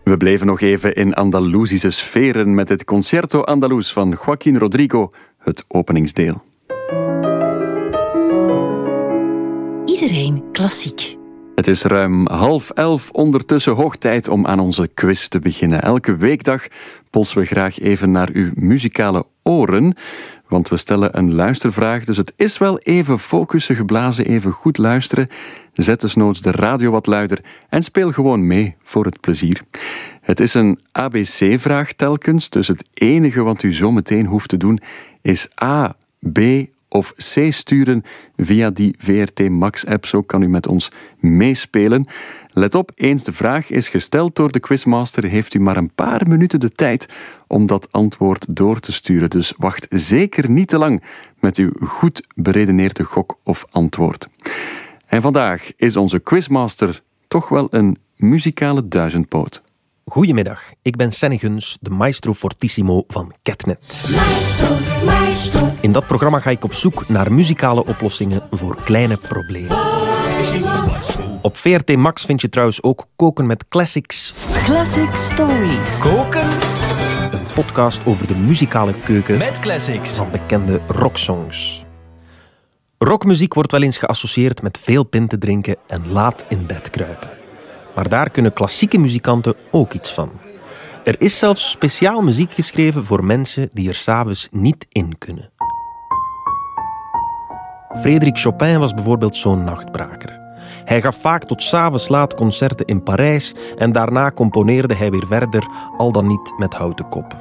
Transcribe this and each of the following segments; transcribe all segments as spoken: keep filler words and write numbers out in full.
We bleven nog even in Andalusische sferen met het Concerto Andaluz van Joaquín Rodrigo, het openingsdeel. Iedereen klassiek. Het is ruim half elf, ondertussen hoog tijd om aan onze quiz te beginnen. Elke weekdag polsen we graag even naar uw muzikale oren, want we stellen een luistervraag, dus het is wel even focussen geblazen, even goed luisteren. Zet dus noods de radio wat luider en speel gewoon mee voor het plezier. Het is een A B C-vraag telkens, dus het enige wat u zo meteen hoeft te doen is A, B of C sturen via die V R T Max-app. Zo kan u met ons meespelen. Let op, eens de vraag is gesteld door de quizmaster, heeft u maar een paar minuten de tijd om dat antwoord door te sturen. Dus wacht zeker niet te lang met uw goed beredeneerde gok of antwoord. En vandaag is onze quizmaster toch wel een muzikale duizendpoot. Goedemiddag, ik ben Senny Guns, de maestro fortissimo van Catnet. Maestro, maestro. In dat programma ga ik op zoek naar muzikale oplossingen voor kleine problemen. Op V R T Max vind je trouwens ook Koken met Classics. Classic Stories. Koken? Een podcast over de muzikale keuken Met classics. van bekende rocksongs. Rockmuziek wordt wel eens geassocieerd met veel pinten drinken en laat in bed kruipen. Maar daar kunnen klassieke muzikanten ook iets van. Er is zelfs speciaal muziek geschreven voor mensen die er 's avonds niet in kunnen. Frédéric Chopin was bijvoorbeeld zo'n nachtbraker. Hij gaf vaak tot 's avonds laat concerten in Parijs en daarna componeerde hij weer verder, al dan niet met houten kop.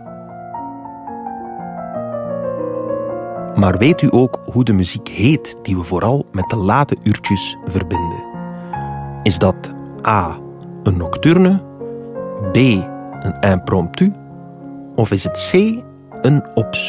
Maar weet u ook hoe de muziek heet die we vooral met de late uurtjes verbinden? Is dat A, een nocturne, B, een impromptu, of is het C, een obscure?